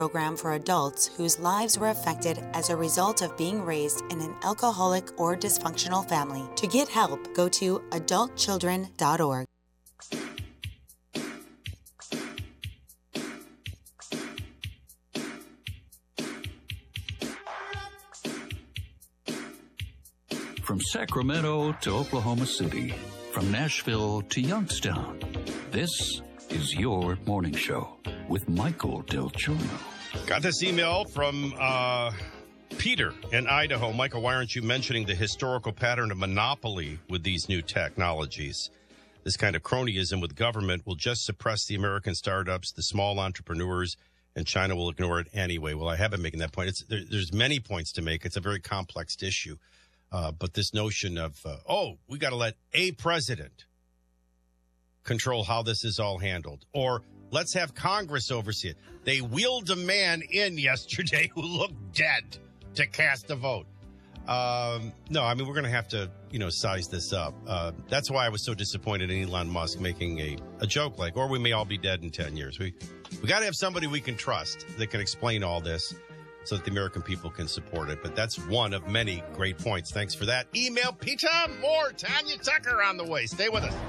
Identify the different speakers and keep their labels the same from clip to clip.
Speaker 1: program for adults whose lives were affected as a result of being raised in an alcoholic or dysfunctional family. To get help, go to adultchildren.org.
Speaker 2: From Sacramento to Oklahoma City, from Nashville to Youngstown, this is your morning show with Michael Del Giorno.
Speaker 3: Got this email from Peter in Idaho. Michael, why aren't you mentioning the historical pattern of monopoly with these new technologies? This kind of cronyism with government will just suppress the American startups, the small entrepreneurs, and China will ignore it anyway. Well, I have been making that point. There's many points to make. It's a very complex issue. But this notion of, we got to let a president control how this is all handled, or let's have Congress oversee it. They wheeled a man in yesterday who looked dead to cast a vote. No, I mean, we're going to have to, size this up. That's why I was so disappointed in Elon Musk making a joke like, or we may all be dead in 10 years. We got to have somebody we can trust that can explain all this, so that the American people can support it. But that's one of many great points. Thanks for that. Email Peter Moore, Tanya Tucker on the way. Stay with us.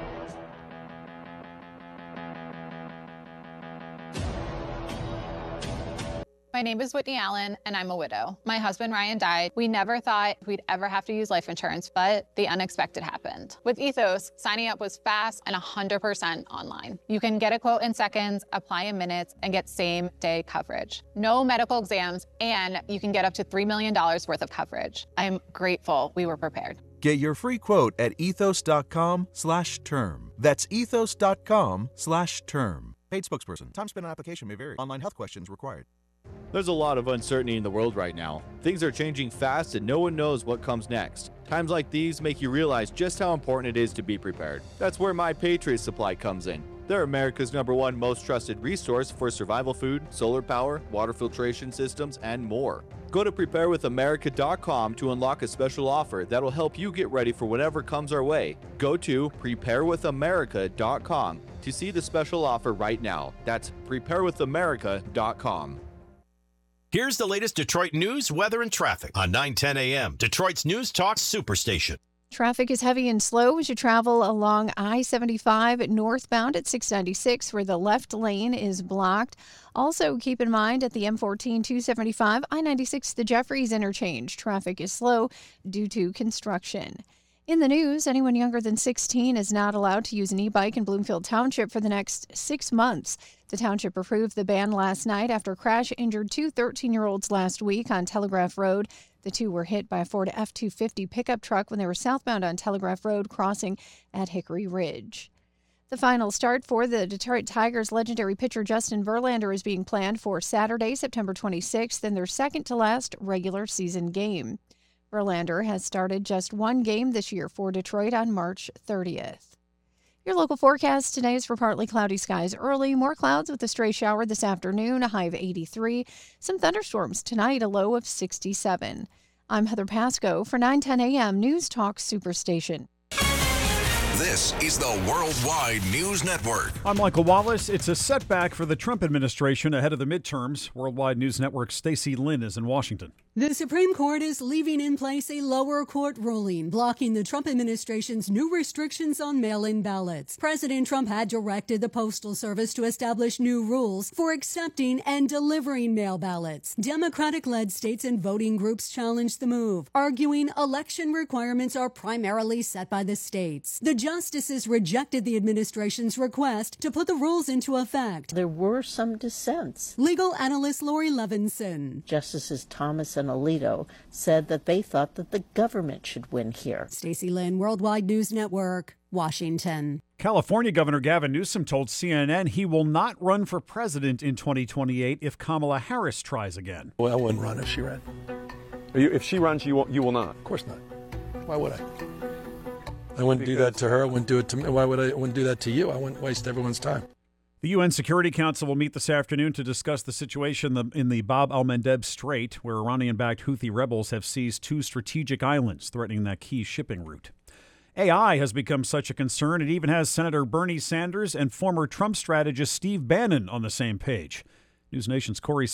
Speaker 4: My name is Whitney Allen, and I'm a widow. My husband, Ryan, died. We never thought we'd ever have to use life insurance, but the unexpected happened. With Ethos, signing up was fast and 100% online. You can get a quote in seconds, apply in minutes, and get same-day coverage. No medical exams, and you can get up to $3 million worth of coverage. I'm grateful we were prepared.
Speaker 5: Get your free quote at ethos.com/term. That's ethos.com/term. Paid spokesperson. Time spent on application may vary. Online health questions required.
Speaker 6: There's a lot of uncertainty in the world right now. Things are changing fast and no one knows what comes next. Times like these make you realize just how important it is to be prepared. That's where My Patriot Supply comes in. They're America's #1 most trusted resource for survival food, solar power, water filtration systems, and more. Go to preparewithamerica.com to unlock a special offer that'll help you get ready for whatever comes our way. Go to preparewithamerica.com to see the special offer right now. That's preparewithamerica.com.
Speaker 3: Here's the latest Detroit news, weather, and traffic on 9:10 a.m. Detroit's News Talk Superstation.
Speaker 7: Traffic is heavy and slow as you travel along I-75 northbound at 696, where the left lane is blocked. Also, keep in mind at the M14-275, I-96, the Jeffries interchange. Traffic is slow due to construction. In the news, anyone younger than 16 is not allowed to use an e-bike in Bloomfield Township for the next 6 months. The township approved the ban last night after a crash injured two 13-year-olds last week on Telegraph Road. The two were hit by a Ford F-250 pickup truck when they were southbound on Telegraph Road crossing at Hickory Ridge. The final start for the Detroit Tigers legendary pitcher Justin Verlander is being planned for Saturday, September 26th, in their second-to-last regular season game. Verlander has started just one game this year for Detroit on March 30th. Your local forecast today is for partly cloudy skies early, more clouds with a stray shower this afternoon, a high of 83. Some thunderstorms tonight, a low of 67. I'm Heather Pasco for 9:10 a.m. News Talk Superstation.
Speaker 8: This is the Worldwide News Network.
Speaker 9: I'm Michael Wallace. It's a setback for the Trump administration ahead of the midterms. Worldwide News Network's Stacey Lynn is in Washington.
Speaker 10: The Supreme Court is leaving in place a lower court ruling blocking the Trump administration's new restrictions on mail-in ballots. President Trump had directed the Postal Service to establish new rules for accepting and delivering mail ballots. Democratic-led states and voting groups challenged the move, arguing election requirements are primarily set by the states. The justices rejected the administration's request to put the rules into effect.
Speaker 11: There were some dissents.
Speaker 10: Legal analyst Lori Levinson.
Speaker 11: Justices Thomas and Alito said that they thought that the government should win here.
Speaker 10: Stacey Lynn, Worldwide News Network, Washington.
Speaker 9: California Governor Gavin Newsom told CNN he will not run for president in 2028 if Kamala Harris tries again.
Speaker 12: Well, I wouldn't run if she ran. If she runs, you will not? Of course not. Why would I? I wouldn't do that to her. I wouldn't do it to me. Why would I? Wouldn't do that to you. I wouldn't waste everyone's time.
Speaker 9: The UN Security Council will meet this afternoon to discuss the situation in the Bab al-Mandeb Strait, where Iranian-backed Houthi rebels have seized two strategic islands, threatening that key shipping route. AI has become such a concern, it even has Senator Bernie Sanders and former Trump strategist Steve Bannon on the same page. News Nation's Corey